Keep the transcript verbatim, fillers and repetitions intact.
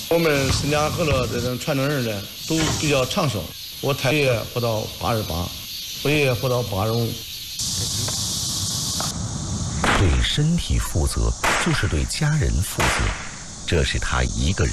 我们申家河的这种传承人呢，都比较长寿。我太爷活到八十八，我爷爷活到八十五。 对身体负责，就是对家人负责，这是他一个人